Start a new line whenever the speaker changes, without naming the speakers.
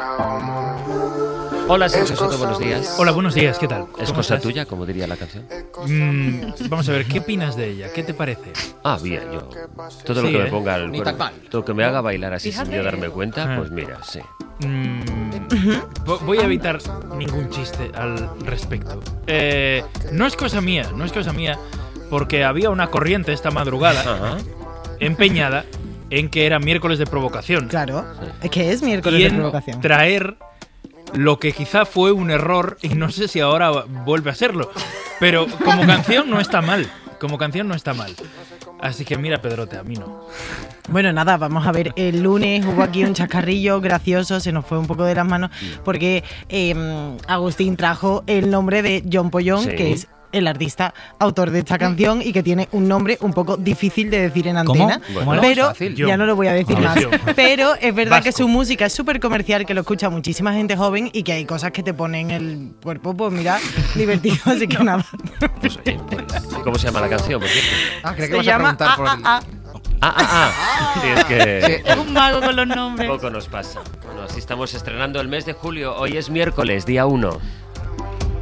Hola, Sergio Soto, buenos días.
Hola, buenos días, ¿qué tal?
¿Es cosa tuya, como diría la canción?
Vamos a ver, ¿qué opinas de ella? ¿Qué te parece?
Ah, bien, yo. Todo lo que me ponga el
Ni
cuerpo,
tan mal.
todo lo que me haga bailar así
Fíjate.
sin yo darme cuenta, pues mira, sí.
Voy a evitar ningún chiste al respecto. No es cosa mía, porque había una corriente esta madrugada
Ajá.
empeñada en que era miércoles de provocación.
Claro,
Sí.
es que es miércoles
Y
de
en
provocación.
traer lo que quizá fue un error y no sé si ahora vuelve a serlo. Pero como canción no está mal. Así que mira, Pedrote, a mí no.
Bueno, nada, vamos a ver, el lunes hubo aquí un chascarrillo gracioso, se nos fue un poco de las manos, porque Agustín trajo el nombre de John Pollón,
Sí.
que es el artista autor de esta canción y que tiene un nombre un poco difícil de decir en antena.
Bueno,
pero
fácil.
ya no lo voy a decir más.
John.
Pero es verdad que
Vasco.
su música es súper comercial, que lo escucha muchísima gente joven y que hay cosas que te ponen el cuerpo, pues mira, divertido, así que nada.
Pues oye, pues, ¿cómo se llama la canción, por cierto?
Ah, creía que
Se
vas a
llama
preguntar por el...
Sí, es que
Es un mago con los nombres.
poco nos pasa. Bueno, así estamos estrenando el mes de julio. Hoy es miércoles, día 1.